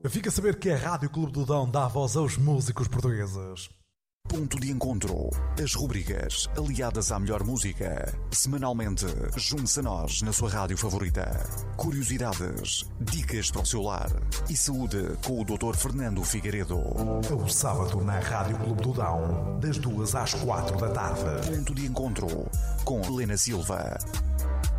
Fica a saber que a Rádio Clube do Dão dá voz aos músicos portugueses. Ponto de Encontro. As rubricas aliadas à melhor música. Semanalmente, junte-se a nós na sua rádio favorita. Curiosidades, dicas para o seu lar e saúde com o Dr. Fernando Figueiredo. Ao sábado na Rádio Clube do Dão, das 2 às 4 da tarde. Ponto de Encontro com Helena Silva.